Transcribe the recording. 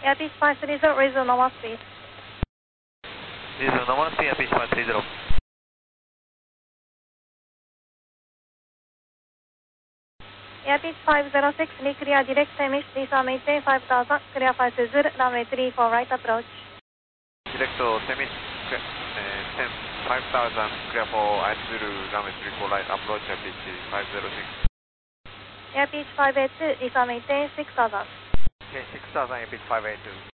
Airpitch 530, resume normal speed. Resume normal speed, Airpitch 530. Airpitch 506, clear direct Flemish, visa maintain 5000, clear 520, runway 34 right approach. Direct Flemish, 5000, clear for Zulu, runway 34 right approach, Airpitch 506. Airpitch 582, visa maintain 6000. Okay, 6000, Airpitch 582.